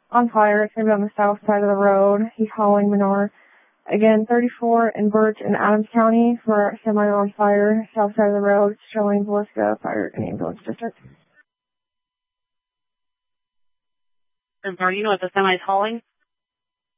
on fire. It's going to be on the south side of the road. He's hauling manure. Again, 34 in Birch and Adams County for semi on fire, south side of the road, showing Villisca Fire and Ambulance District. And do you know what the semi is hauling?